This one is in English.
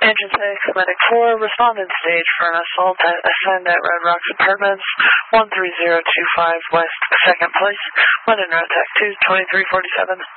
Engine 6, Medic 4, respond in stage for an assault at Ascend at Red Rocks Apartments, 13025 West 2nd Place. London Road Tech 22347.